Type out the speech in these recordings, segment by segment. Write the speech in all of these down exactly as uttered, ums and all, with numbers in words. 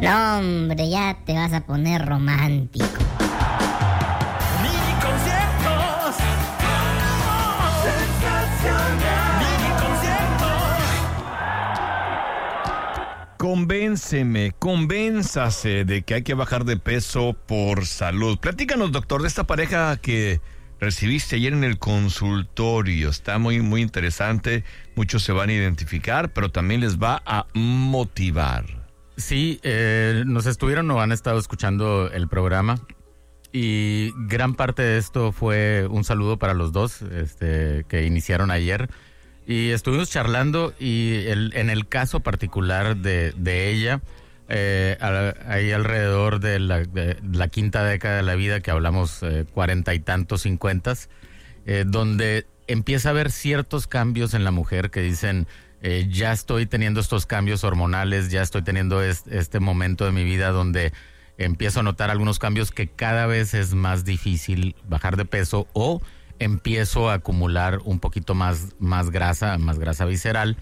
No, hombre, ya te vas a poner romántico. Mini conciertos. Oh, sensacional. Mini conciertos. Convénceme, convénzase de que hay que bajar de peso por salud. Platícanos, doctor, de esta pareja que recibiste ayer en el consultorio. Está muy, muy interesante. Muchos se van a identificar, pero también les va a motivar. Sí, eh, nos estuvieron o han estado escuchando el programa y gran parte de esto fue un saludo para los dos este, que iniciaron ayer. Y estuvimos charlando y el, en el caso particular de, de ella, eh, a, ahí alrededor de la, de la quinta década de la vida, que hablamos eh, cuarenta y tantos, cincuentas, eh, donde empieza a haber ciertos cambios en la mujer que dicen, eh, ya estoy teniendo estos cambios hormonales, ya estoy teniendo este, este momento de mi vida donde empiezo a notar algunos cambios que cada vez es más difícil bajar de peso o empiezo a acumular un poquito más, más grasa, más grasa visceral.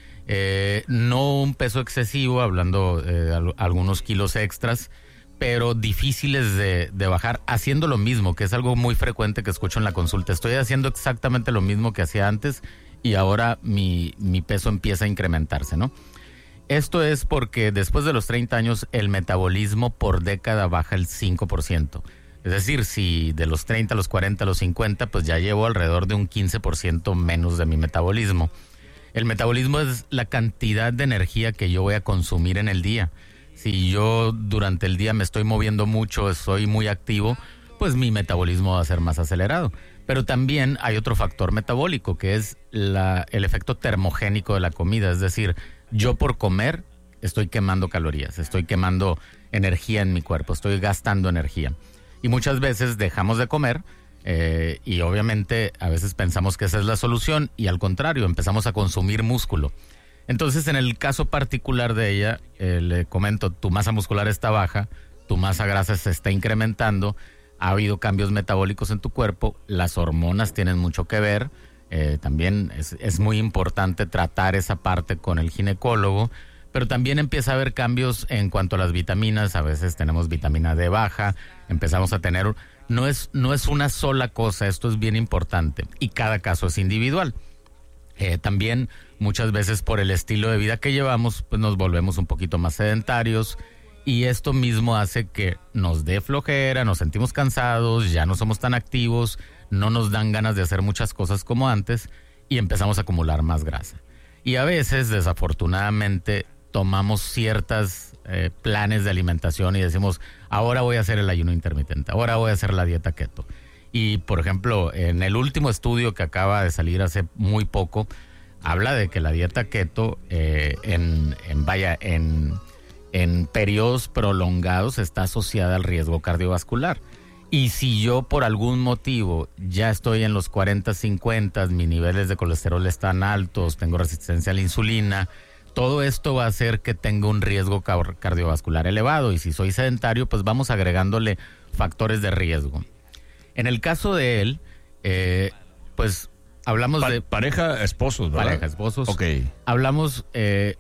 Eh, no un peso excesivo, hablando de eh, algunos kilos extras, pero difíciles de, de bajar, haciendo lo mismo, que es algo muy frecuente que escucho en la consulta. Estoy haciendo exactamente lo mismo que hacía antes y ahora mi, mi peso empieza a incrementarse, ¿no? Esto es porque después de los treinta años el metabolismo por década baja el cinco por ciento. Es decir, si de los treinta a los cuarenta a los cincuenta, pues ya llevo alrededor de un quince por ciento menos de mi metabolismo. El metabolismo es la cantidad de energía que yo voy a consumir en el día. Si yo durante el día me estoy moviendo mucho, soy muy activo, pues mi metabolismo va a ser más acelerado. Pero también hay otro factor metabólico, que es la, el efecto termogénico de la comida. Es decir, yo por comer estoy quemando calorías, estoy quemando energía en mi cuerpo, estoy gastando energía. Y muchas veces dejamos de comer eh, y obviamente a veces pensamos que esa es la solución y al contrario, empezamos a consumir músculo. Entonces, en el caso particular de ella, eh, le comento, tu masa muscular está baja, tu masa grasa se está incrementando, ha habido cambios metabólicos en tu cuerpo, las hormonas tienen mucho que ver, eh, también es, es muy importante tratar esa parte con el ginecólogo, pero también empieza a haber cambios en cuanto a las vitaminas. A veces tenemos vitamina D baja, empezamos a tener... No es, no es una sola cosa, esto es bien importante y cada caso es individual. Eh, también muchas veces por el estilo de vida que llevamos, pues nos volvemos un poquito más sedentarios y esto mismo hace que nos dé flojera, nos sentimos cansados, ya no somos tan activos, no nos dan ganas de hacer muchas cosas como antes y empezamos a acumular más grasa. Y a veces, desafortunadamente, tomamos ciertos eh, planes de alimentación y decimos, ahora voy a hacer el ayuno intermitente, ahora voy a hacer la dieta keto. Y, por ejemplo, en el último estudio que acaba de salir hace muy poco, habla de que la dieta keto, eh, en, en, vaya, en, en periodos prolongados está asociada al riesgo cardiovascular. Y si yo por algún motivo ya estoy en los cuarenta, cincuenta, mis niveles de colesterol están altos, tengo resistencia a la insulina, todo esto va a hacer que tenga un riesgo cardiovascular elevado y si soy sedentario, pues vamos agregándole factores de riesgo. En el caso de él, eh, pues hablamos pa- de... Pareja, esposos, ¿verdad? Pareja, esposos. Ok. Hablamos eh,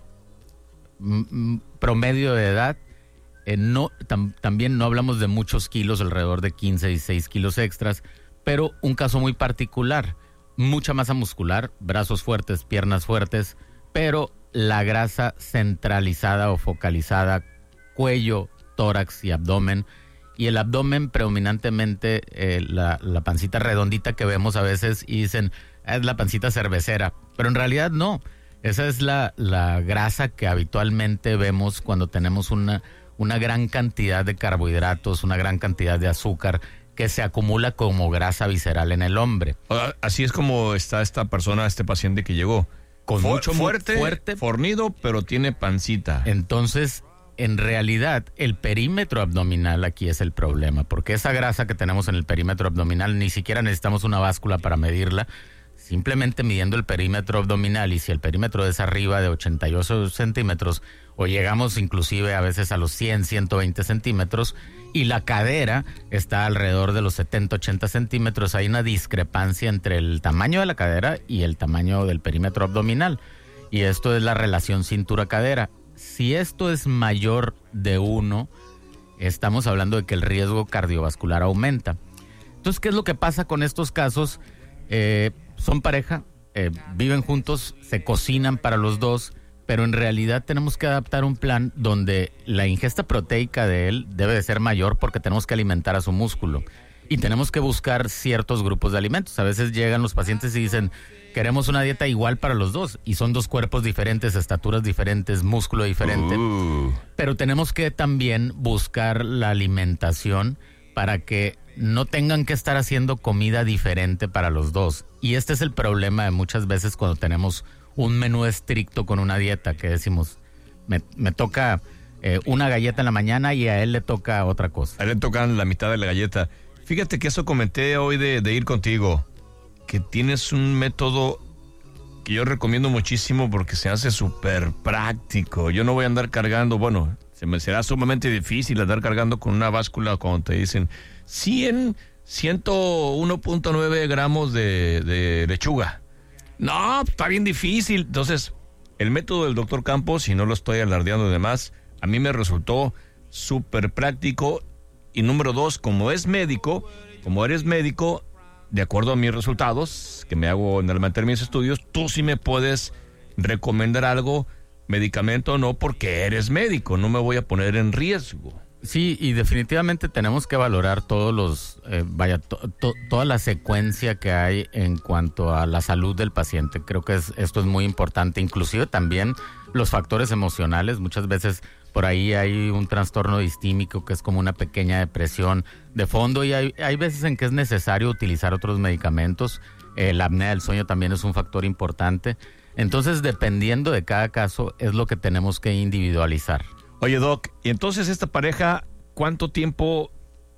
m- m- promedio de edad. Eh, no, tam- también no hablamos de muchos kilos, alrededor de quince, dieciséis kilos extras, pero un caso muy particular. Mucha masa muscular, brazos fuertes, piernas fuertes, pero la grasa centralizada o focalizada, cuello, tórax y abdomen. Y el abdomen predominantemente, eh, la, la pancita redondita que vemos a veces y dicen, es la pancita cervecera. Pero en realidad no. Esa es la, la grasa que habitualmente vemos cuando tenemos una, una gran cantidad de carbohidratos, una gran cantidad de azúcar que se acumula como grasa visceral en el hombre. Así es como está esta persona, este paciente que llegó. Con Fu- mucho fuerte, fuerte, fornido, pero tiene pancita. Entonces, en realidad, el perímetro abdominal aquí es el problema, porque esa grasa que tenemos en el perímetro abdominal, ni siquiera necesitamos una báscula para medirla, simplemente midiendo el perímetro abdominal, y si el perímetro es arriba de ochenta y ocho centímetros, o llegamos inclusive a veces a los cien, ciento veinte centímetros, y la cadera está alrededor de los setenta, ochenta centímetros, hay una discrepancia entre el tamaño de la cadera y el tamaño del perímetro abdominal. Y esto es la relación cintura-cadera. si esto es mayor de uno, estamos hablando de que el riesgo cardiovascular aumenta. Entonces, ¿qué es lo que pasa con estos casos? Eh, son pareja, eh, viven juntos, se cocinan para los dos, pero en realidad tenemos que adaptar un plan donde la ingesta proteica de él debe de ser mayor porque tenemos que alimentar a su músculo y tenemos que buscar ciertos grupos de alimentos. A veces llegan los pacientes y dicen, queremos una dieta igual para los dos, y son dos cuerpos diferentes, estaturas diferentes, músculo diferente, Uh. pero tenemos que también buscar la alimentación para que no tengan que estar haciendo comida diferente para los dos. Y este es el problema de muchas veces cuando tenemos un menú estricto con una dieta, que decimos, me, me toca eh, una galleta en la mañana y a él le toca otra cosa. A él le tocan la mitad de la galleta. Fíjate que eso comenté hoy de, de ir contigo, que tienes un método que yo recomiendo muchísimo porque se hace súper práctico. Yo no voy a andar cargando, bueno, se me será sumamente difícil andar cargando con una báscula cuando te dicen cien, ciento uno punto nueve gramos de, de lechuga. No, está bien difícil. Entonces, el método del doctor Campos, y no lo estoy alardeando de más, a mí me resultó súper práctico. Y número dos, como es médico, como eres médico, de acuerdo a mis resultados que me hago en el mantener mis estudios, tú sí me puedes recomendar algo, medicamento o no, porque eres médico, no me voy a poner en riesgo. Sí, y definitivamente tenemos que valorar todos los, eh, vaya, to, to, toda la secuencia que hay en cuanto a la salud del paciente. Creo que es, esto es muy importante, inclusive también los factores emocionales. Muchas veces por ahí hay un trastorno distímico que es como una pequeña depresión de fondo, y hay, hay veces en que es necesario utilizar otros medicamentos. Eh, la apnea del sueño también es un factor importante. Entonces, dependiendo de cada caso, es lo que tenemos que individualizar. Oye, Doc, y entonces esta pareja, ¿cuánto tiempo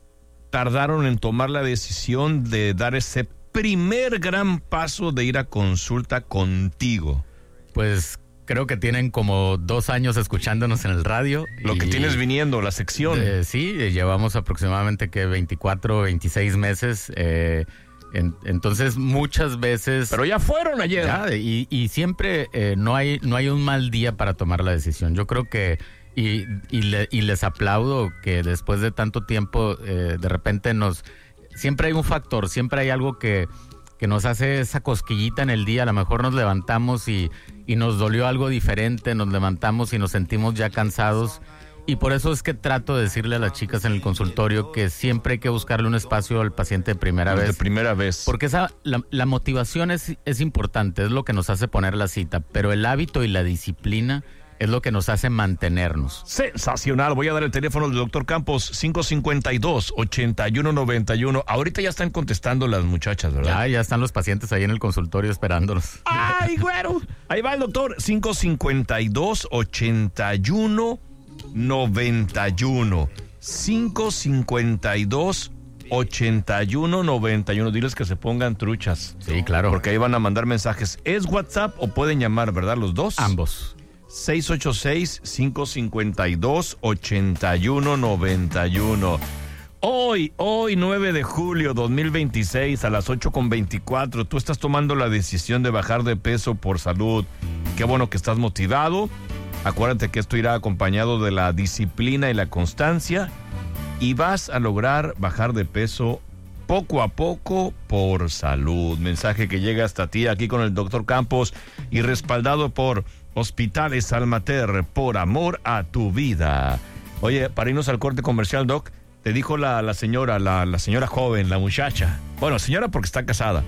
tardaron en tomar la decisión de dar ese primer gran paso de ir a consulta contigo? Pues creo que tienen como dos años escuchándonos en el radio. Lo que tienes viniendo, la sección. Eh, sí, llevamos aproximadamente que veinticuatro, veintiséis meses. Eh, en, entonces, muchas veces... Pero ya fueron ayer. Ya, y, y siempre eh, no hay, no hay un mal día para tomar la decisión. Yo creo que... Y, y, le, y les aplaudo que después de tanto tiempo, eh, de repente nos... Siempre hay un factor, siempre hay algo que, que nos hace esa cosquillita en el día. A lo mejor nos levantamos y, y nos dolió algo diferente, nos levantamos y nos sentimos ya cansados. Y por eso es que trato de decirle a las chicas en el consultorio que siempre hay que buscarle un espacio al paciente de primera vez. De primera vez. Porque esa, la, la motivación es, es importante, es lo que nos hace poner la cita, pero el hábito y la disciplina es lo que nos hace mantenernos. Sensacional. Voy a dar el teléfono del doctor Campos, cinco cinco dos, ocho uno nueve uno. Ahorita ya están contestando las muchachas, ¿verdad? Ya, ya están los pacientes ahí en el consultorio esperándolos. ¡Ay, güero! Ahí va el doctor. cinco cinco dos, ocho uno nueve uno. cinco cinco dos, ocho uno nueve uno. Diles que se pongan truchas. Sí, claro. Porque ahí van a mandar mensajes. ¿Es WhatsApp o pueden llamar, verdad, los dos? Ambos. seis ocho seis, cinco cinco dos, ocho uno nueve uno. Hoy, hoy nueve de julio dos mil veintiséis a las ocho con veinticuatro, tú estás tomando la decisión de bajar de peso por salud. Qué bueno que estás motivado. Acuérdate que esto irá acompañado de la disciplina y la constancia y vas a lograr bajar de peso poco a poco por salud. Mensaje que llega hasta ti aquí con el doctor Campos y respaldado por Hospitales Almater, por amor a tu vida. Oye, para irnos al corte comercial, Doc, te dijo la, la señora, la, la señora joven, la muchacha. Bueno, señora porque está casada.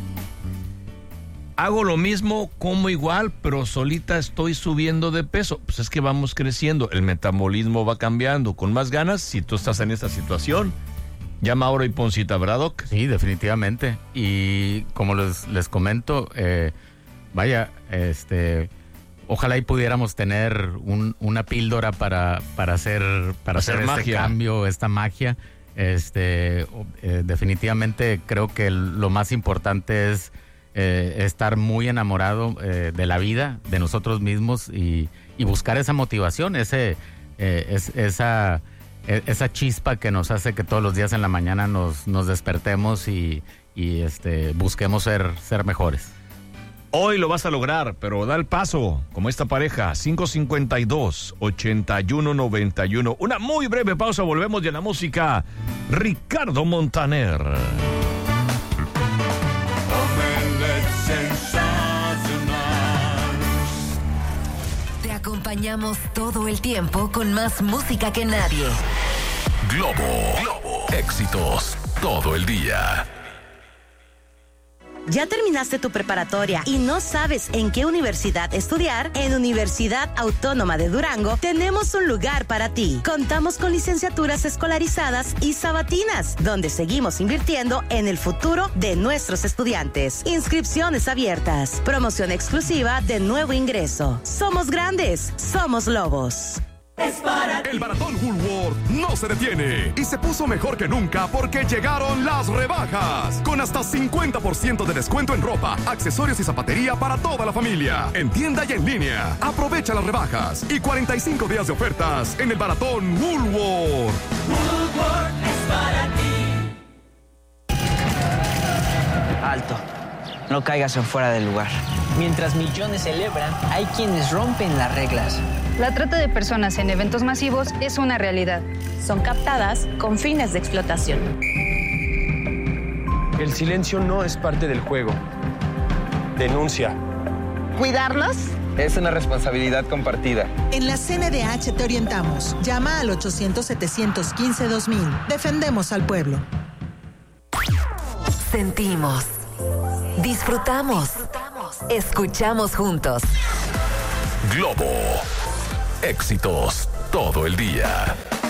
Hago lo mismo, como igual, pero solita estoy subiendo de peso. Pues es que vamos creciendo, el metabolismo va cambiando. Con más ganas, si tú estás en esta situación, llama ahora y pon cita, ¿verdad, Doc? Sí, definitivamente. Y como les, les comento, eh, vaya, este... ojalá y pudiéramos tener un, una píldora para, para hacer, para hacer, hacer este cambio, esta magia. Este, eh, definitivamente creo que lo más importante es eh, estar muy enamorado eh, de la vida, de nosotros mismos y, y buscar esa motivación, ese, eh, es, esa, esa chispa que nos hace que todos los días en la mañana nos, nos despertemos y, y este, busquemos ser, ser mejores. Hoy lo vas a lograr, pero da el paso, como esta pareja, cinco cinco dos, ocho uno nueve uno. Una muy breve pausa, volvemos de la música. Ricardo Montaner. Te acompañamos todo el tiempo con más música que nadie. Globo, Globo, éxitos todo el día. ¿Ya terminaste tu preparatoria y no sabes en qué universidad estudiar? En Universidad Autónoma de Durango tenemos un lugar para ti. Contamos con licenciaturas escolarizadas y sabatinas, donde seguimos invirtiendo en el futuro de nuestros estudiantes. Inscripciones abiertas. Promoción exclusiva de nuevo ingreso. Somos grandes, somos lobos. Es para ti. El maratón Woolworth no se detiene y se puso mejor que nunca porque llegaron las rebajas. Con hasta cincuenta por ciento de descuento en ropa, accesorios y zapatería para toda la familia. En tienda y en línea. Aprovecha las rebajas y cuarenta y cinco días de ofertas en el maratón Woolworth. Woolworth es para ti. Alto. No caigas en fuera del lugar. Mientras millones celebran, hay quienes rompen las reglas. La trata de personas en eventos masivos es una realidad. Son captadas con fines de explotación. El silencio no es parte del juego. Denuncia. ¿Cuidarlos? Es una responsabilidad compartida. En la C N D H te orientamos. Llama al ochocientos, setecientos quince, dos mil. Defendemos al pueblo. Sentimos. Disfrutamos. Escuchamos juntos. Globo, éxitos todo el día.